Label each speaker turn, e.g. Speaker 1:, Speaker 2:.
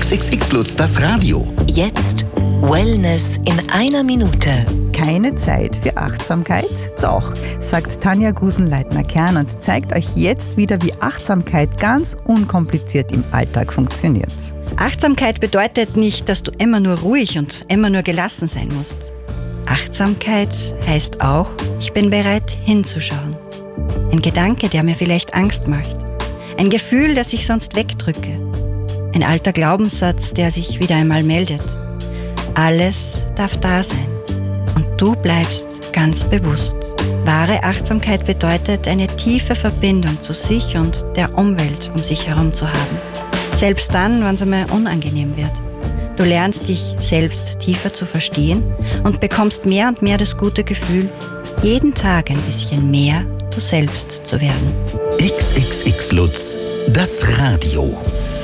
Speaker 1: XXX Lutz, das Radio.
Speaker 2: Jetzt Wellness in einer Minute.
Speaker 3: Keine Zeit für Achtsamkeit? Doch, sagt Tanja Gusenleitner-Kern und zeigt euch jetzt wieder, wie Achtsamkeit ganz unkompliziert im Alltag funktioniert.
Speaker 4: Achtsamkeit bedeutet nicht, dass du immer nur ruhig und immer nur gelassen sein musst. Achtsamkeit heißt auch, ich bin bereit hinzuschauen. Ein Gedanke, der mir vielleicht Angst macht. Ein Gefühl, das ich sonst wegdrücke. Ein alter Glaubenssatz, der sich wieder einmal meldet. Alles darf da sein. Und du bleibst ganz bewusst. Wahre Achtsamkeit bedeutet, eine tiefe Verbindung zu sich und der Umwelt um sich herum zu haben. Selbst dann, wenn es einmal unangenehm wird. Du lernst dich selbst tiefer zu verstehen und bekommst mehr und mehr das gute Gefühl, jeden Tag ein bisschen mehr du selbst zu werden.
Speaker 1: XXX Lutz, das Radio.